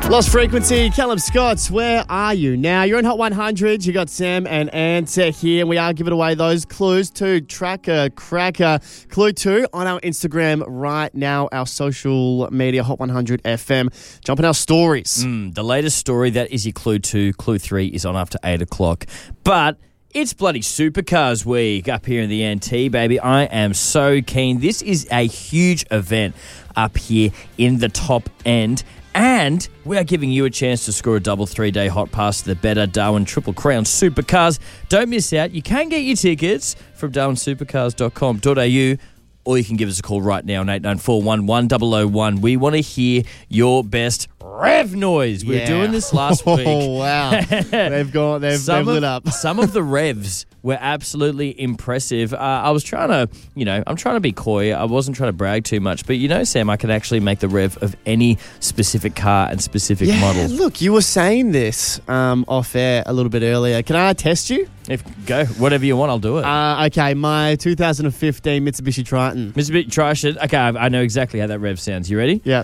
Lost Frequency, Callum Scott, where are you now? You're in Hot 100. You got Sam and Anta here, and we are giving away those clues to Tracker Cracker. Clue 2 on our Instagram right now, our social media, Hot 100 FM. Jump in our stories. The latest story, that is your Clue 2. Clue 3 is on after 8 o'clock. But it's bloody Supercars Week up here in the NT, baby. I am so keen. This is a huge event up here in the top end. And we are giving you a chance to score a double 3-day hot pass to the Better Darwin Triple Crown Supercars. Don't miss out. You can get your tickets from darwinsupercars.com.au, or you can give us a call right now on 89411001. We want to hear your best rev noise. We were doing this last week. Oh, wow. They've lit up. Some of the revs were absolutely impressive. I was trying to, I'm trying to be coy. I wasn't trying to brag too much. But, Sam, I can actually make the rev of any specific car and specific model. Look, you were saying this off air a little bit earlier. Can I test you? Go. Whatever you want, I'll do it. Okay, my 2015 Mitsubishi Triton. Mitsubishi Triton. Okay, I know exactly how that rev sounds. You ready? Yeah.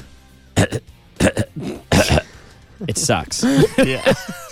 It sucks. Yeah.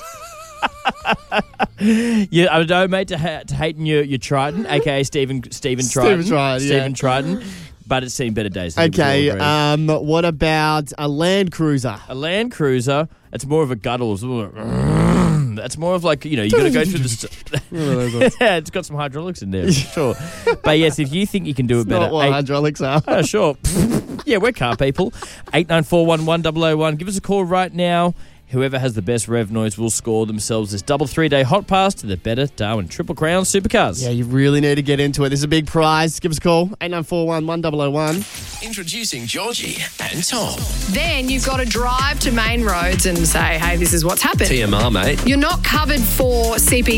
Yeah, I don't, mate, to hating your Triton, aka Stephen Triton. Stephen Triton. But it's seen better days. Okay, what about a Land Cruiser? A Land Cruiser, it's more of a guddles. It's more of like, you got to go through the... Yeah, it's got some hydraulics in there, sure. But yes, if you think you can do it better... Not what hydraulics are. Oh, sure. Yeah, we're car people. 89411001. Give us a call right now. Whoever has the best rev noise will score themselves this double 3-day hot pass to the Better Darwin Triple Crown Supercars. Yeah, you really need to get into it. This is a big prize. Give us a call, 89411001. Introducing Georgie and Tom. Then you've got to drive to Main Roads and say, hey, this is what's happened. TMR, mate. You're not covered for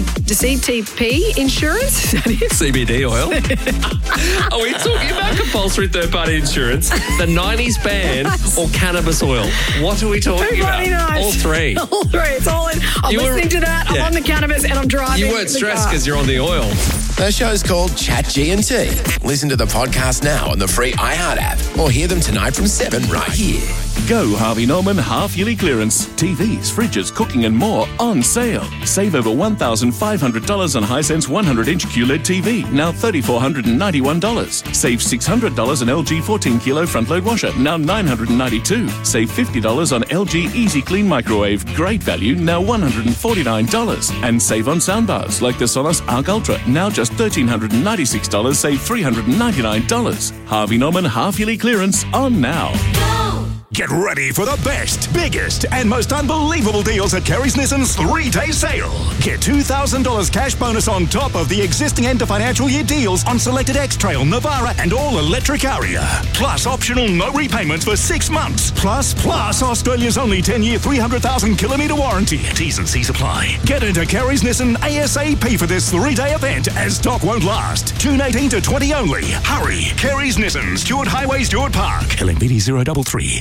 CTP insurance? Is that it? CBD oil. Are we talking about compulsory third-party insurance, the 90s ban, or cannabis oil? What are we talking about? Knows? All three. All three. It's all in. I'm listening to that. I'm on the cannabis and I'm driving. You weren't stressed because you're on the oil. The show's called Chat G&T. Listen to the podcast now on the free iHeart app, or hear them tonight from 7 right here. Go Harvey Norman half-yearly clearance. TVs, fridges, cooking and more on sale. Save over $1,500 on Hisense 100-inch QLED TV, now $3,491. Save $600 on LG 14-kilo front-load washer, now $992. Save $50 on LG Easy Clean microwave, great value, now $149. And save on soundbars like the Sonos Arc Ultra, now just $1,396, save $399. Harvey Norman half-yearly clearance on now. Get ready for the best, biggest, and most unbelievable deals at Kerry's Nissan's 3-day sale. Get $2,000 cash bonus on top of the existing end of financial year deals on selected X-Trail, Navara, and all-electric Aria. Plus optional no repayments for 6 months. Plus Australia's only 10-year, 300,000-kilometre warranty. T's and C's apply. Get into Kerry's Nissan ASAP for this 3-day event, as stock won't last. June 18 to 20 only. Hurry. Kerry's Nissan, Stewart Highway, Stewart Park. LMPD 033.